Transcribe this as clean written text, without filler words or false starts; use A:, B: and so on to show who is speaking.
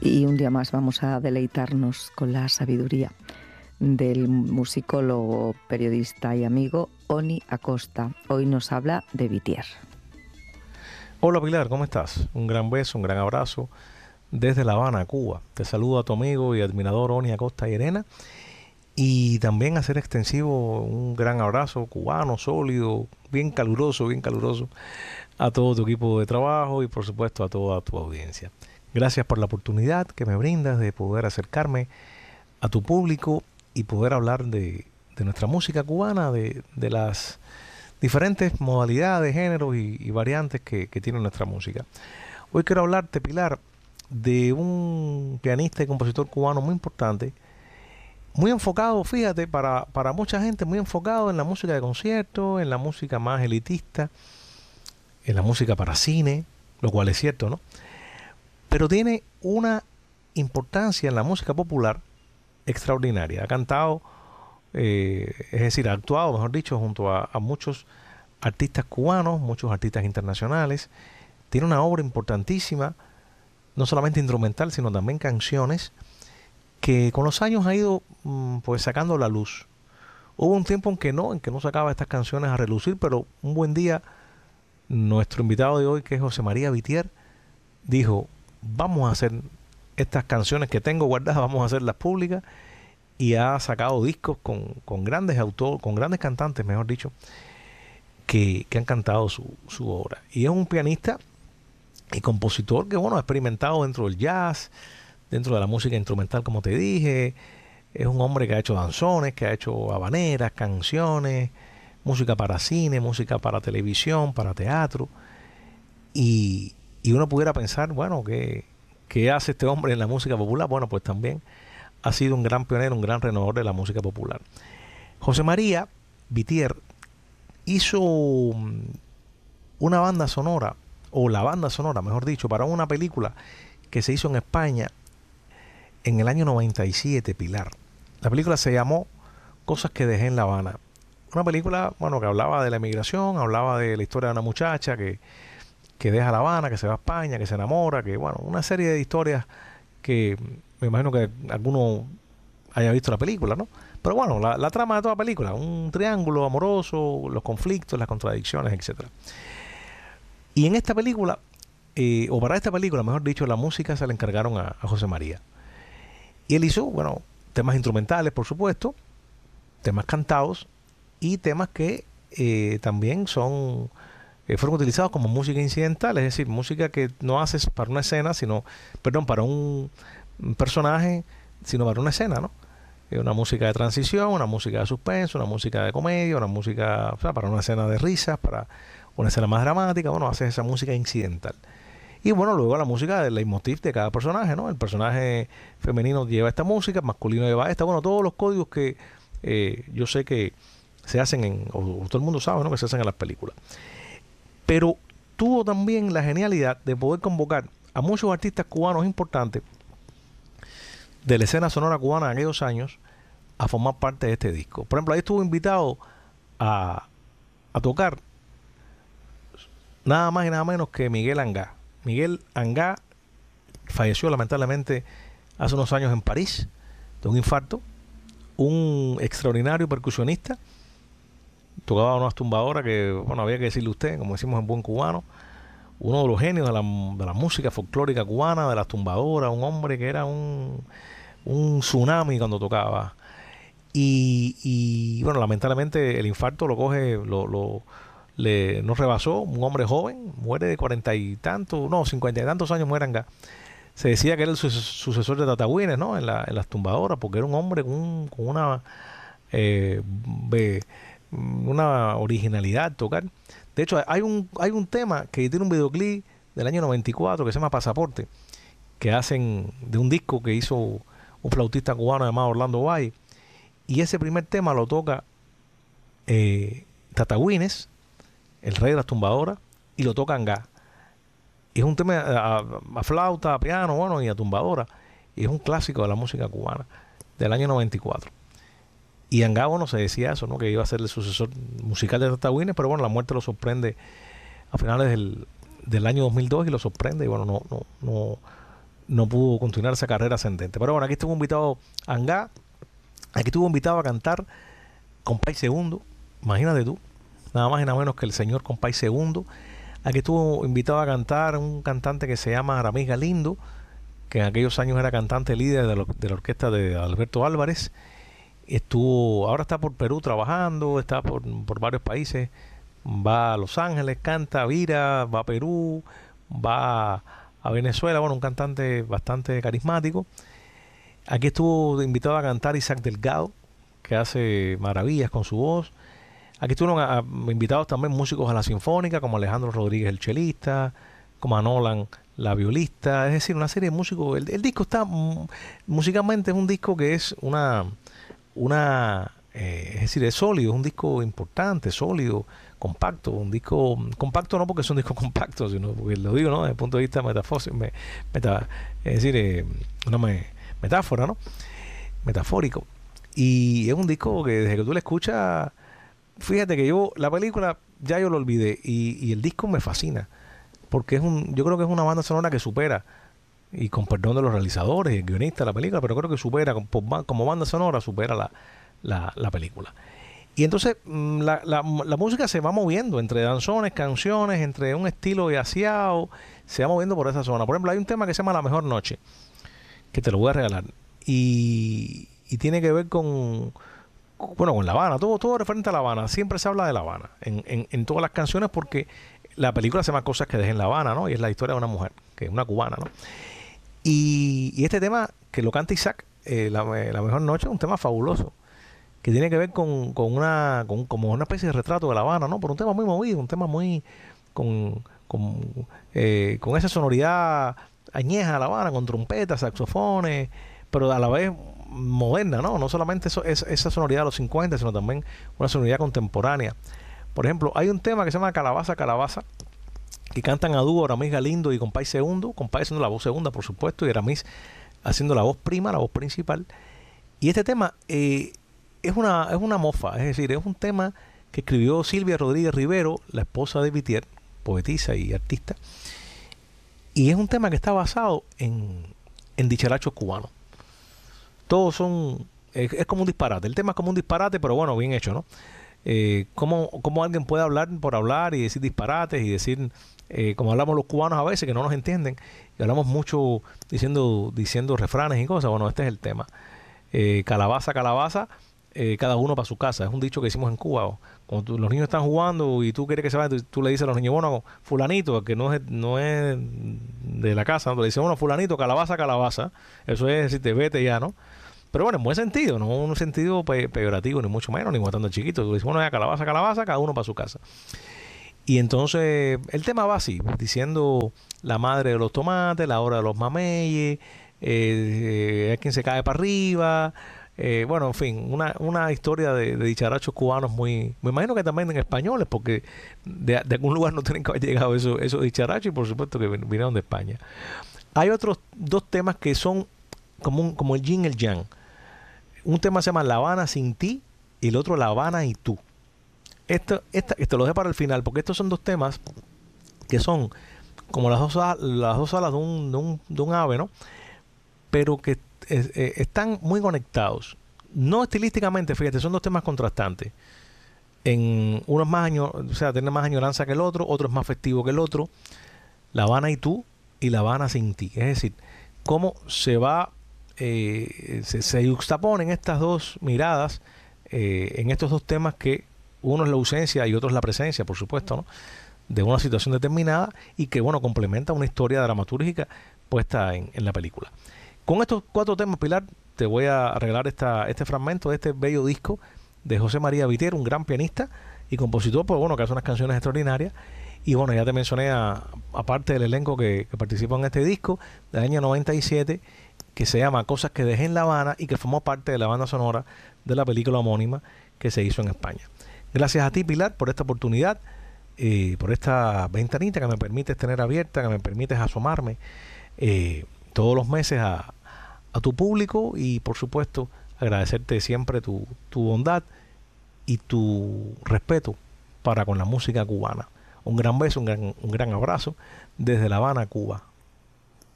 A: Y un día más vamos a deleitarnos con la sabiduría del musicólogo, periodista y amigo Oni Acosta. Hoy nos habla de Whittier.
B: Hola Pilar, ¿cómo estás? Un gran beso, un gran abrazo desde La Habana, Cuba. Te saludo a tu amigo y admirador Oni Acosta Llerena. Y también hacer extensivo un gran abrazo cubano, sólido, bien caluroso a todo tu equipo de trabajo y por supuesto a toda tu audiencia. Gracias por la oportunidad que me brindas de poder acercarme a tu público y poder hablar de nuestra música cubana, de las diferentes modalidades, géneros y variantes que tiene nuestra música. Hoy quiero hablarte, Pilar, de un pianista y compositor cubano muy importante, muy enfocado, fíjate, para mucha gente, muy enfocado en la música de concierto, en la música más elitista, en la música para cine, lo cual es cierto, ¿no? Pero tiene una importancia en la música popular extraordinaria. Ha cantado, es decir, ha actuado, mejor dicho, junto a muchos artistas cubanos, muchos artistas internacionales. Tiene una obra importantísima, no solamente instrumental, sino también canciones, que con los años ha ido pues sacando la luz. Hubo un tiempo en que no sacaba estas canciones a relucir, pero un buen día nuestro invitado de hoy, que es José María Whittier, dijo: vamos a hacer estas canciones que tengo guardadas, vamos a hacerlas públicas, y ha sacado discos con grandes autores, con grandes cantantes, mejor dicho, que han cantado su obra. Y es un pianista y compositor que, bueno, ha experimentado dentro del jazz, dentro de la música instrumental, como te dije. Es un hombre que ha hecho danzones, que ha hecho habaneras, canciones, música para cine, música para televisión, para teatro. Y uno pudiera pensar, bueno, ¿qué hace este hombre en la música popular? Bueno, pues también ha sido un gran pionero, un gran renovador de la música popular. José María Whittier hizo una banda sonora, o la banda sonora, mejor dicho, para una película que se hizo en España en el año 97, Pilar. La película se llamó Cosas que dejé en La Habana. Una película, bueno, que hablaba de la emigración, hablaba de la historia de una muchacha que deja La Habana, que se va a España, que se enamora, que, bueno, una serie de historias que me imagino que alguno haya visto la película, ¿no? Pero bueno, la trama de toda película, un triángulo amoroso, los conflictos, las contradicciones, etc. Y en esta película, o para esta película, mejor dicho, la música se la encargaron a José María. Y él hizo, bueno, temas instrumentales, por supuesto, temas cantados y temas que también fueron utilizados como música incidental, es decir, música que no haces para una escena, para un personaje, sino para una escena, ¿no? Una música de transición, una música de suspenso, una música de comedia, una música, o sea, para una escena de risas, para una escena más dramática, bueno, haces esa música incidental. Y bueno, luego la música del leitmotiv de cada personaje, ¿no? El personaje femenino lleva esta música, el masculino lleva esta, bueno, todos los códigos que yo sé que se hacen o todo el mundo sabe, ¿no?, que se hacen en las películas. Pero tuvo también la genialidad de poder convocar a muchos artistas cubanos importantes de la escena sonora cubana en aquellos años a formar parte de este disco. Por ejemplo, ahí estuvo invitado a tocar nada más y nada menos que Miguel Angá. Miguel Angá falleció lamentablemente hace unos años en París de un infarto. Un extraordinario percusionista, tocaba unas tumbadoras que, bueno, había que decirle usted, como decimos en buen cubano, uno de los genios de la música folclórica cubana, de las tumbadoras, un hombre que era un tsunami cuando tocaba. Y bueno, lamentablemente el infarto lo coge, nos rebasó, un hombre joven, muere de 50 y tantos años, muere Angá. Se decía que era el sucesor de Tata Winner, ¿no?, en las tumbadoras, porque era un hombre con una originalidad al tocar. De hecho, hay un tema que tiene un videoclip del año 94 que se llama Pasaporte, que hacen de un disco que hizo un flautista cubano llamado Orlando Valle, y ese primer tema lo toca Tata Winner, el rey de las tumbadoras, y lo toca Angá. Y es un tema a flauta, a piano, bueno, y a tumbadora. Y es un clásico de la música cubana del año 94. Y Angá, bueno, se decía eso, ¿no?, que iba a ser el sucesor musical de Tata Winner, pero bueno, la muerte lo sorprende a finales del año 2002 y lo sorprende. Y bueno, no pudo continuar esa carrera ascendente. Pero bueno, aquí estuvo invitado Angá, aquí estuvo invitado a cantar Compay Segundo, imagínate tú, nada más y nada menos que el señor Compay Segundo. Aquí estuvo invitado a cantar un cantante que se llama Aramis Galindo, que en aquellos años era cantante líder de la orquesta de Alberto Álvarez. Ahora está por Perú trabajando, está por varios países, va a Los Ángeles, canta, vira, va a Perú, va a Venezuela, bueno, un cantante bastante carismático. Aquí estuvo invitado a cantar Isaac Delgado, que hace maravillas con su voz. Aquí estuvieron invitados también músicos a la sinfónica, como Alejandro Rodríguez, el chelista, como a Nolan, la violista, es decir, una serie de músicos. El disco está, musicalmente es un disco que es es decir, es sólido, es un disco importante, sólido, compacto, un disco compacto no porque es un disco compacto, sino porque lo digo, ¿no? Desde el punto de vista metafórico, es decir, metáfora, ¿no? Metafórico. Y es un disco que desde que tú lo escuchas, fíjate que la película ya yo lo olvidé y el disco me fascina, porque yo creo que es una banda sonora que supera, y con perdón de los realizadores y el guionista de la película, pero creo que supera, como banda sonora, supera la película. Y entonces la música se va moviendo entre danzones, canciones, entre un estilo yaceado, se va moviendo por esa zona. Por ejemplo, hay un tema que se llama La Mejor Noche, que te lo voy a regalar, y tiene que ver con La Habana, todo referente a La Habana. Siempre se habla de La Habana en todas las canciones, porque la película se llama Cosas que dejé en La Habana, ¿no? Y es la historia de una mujer, que es una cubana, ¿no? Y este tema que lo canta Isaac, la Mejor Noche, es un tema fabuloso, que tiene que ver como una especie de retrato de La Habana, ¿no? Por un tema muy movido, un tema muy con esa sonoridad añeja de La Habana, con trompetas, saxofones, pero a la vez moderna, ¿no? No solamente esa sonoridad de los 50, sino también una sonoridad contemporánea. Por ejemplo, hay un tema que se llama Calabaza, Calabaza, que cantan a dúo Aramis Galindo y Compay Segundo, Compay haciendo la voz segunda, por supuesto, y Aramis haciendo la voz prima, la voz principal. Y este tema es una mofa, es decir, es un tema que escribió Silvia Rodríguez Rivero, la esposa de Vitier, poetisa y artista, y es un tema que está basado en dicharachos cubanos. Todos es como un disparate, el tema es como un disparate, pero bueno, bien hecho, ¿no? ¿Cómo alguien puede hablar por hablar y decir disparates y decir, como hablamos los cubanos a veces, que no nos entienden, y hablamos mucho diciendo refranes y cosas? Bueno, este es el tema. Calabaza, calabaza, cada uno para su casa. Es un dicho que hicimos en Cuba. Cuando los niños están jugando y tú quieres que se vayan, tú le dices a los niños, bueno, fulanito, que no es de la casa, ¿no? Le dices, bueno, fulanito, calabaza, calabaza. Eso es decirte, vete ya, ¿no? Pero bueno, en buen sentido, no en un sentido peyorativo, ni mucho menos, ni matando al chiquito. Tú dices, bueno, ya calabaza, calabaza, cada uno para su casa. Y entonces el tema va así, diciendo la madre de los tomates, la hora de los mameyes, es quien se cae para arriba. Bueno, en fin, una historia de dicharachos cubanos me imagino que también en españoles, porque de algún lugar no tienen que haber llegado esos dicharachos, y por supuesto que vinieron de España. Hay otros dos temas que son como el yin y el yang. Un tema se llama La Habana sin ti y el otro La Habana y tú. Esto lo dejé para el final, porque estos son dos temas que son como las dos alas de un ave, ¿no? Pero que están muy conectados. No estilísticamente, fíjate, son dos temas contrastantes. Uno es más tiene más añoranza que el otro es más festivo que el otro. La Habana y tú y La Habana sin ti. Es decir, cómo se yuxtaponen estas dos miradas en estos dos temas, que uno es la ausencia y otro es la presencia, por supuesto, ¿no? De una situación determinada, y que, bueno, complementa una historia dramatúrgica puesta en la película. Con estos cuatro temas, Pilar, te voy a regalar este fragmento de este bello disco de José María Vitier, un gran pianista y compositor, pues bueno, que hace unas canciones extraordinarias. Y bueno, ya te mencioné aparte del elenco que participa en este disco del año 97, que se llama Cosas que dejé en La Habana, y que formó parte de la banda sonora de la película homónima que se hizo en España. Gracias a ti, Pilar, por esta oportunidad, por esta ventanita que me permites tener abierta, que me permites asomarme todos los meses a tu público, y por supuesto agradecerte siempre tu bondad y tu respeto para con la música cubana. Un gran beso, un gran abrazo desde La Habana, Cuba.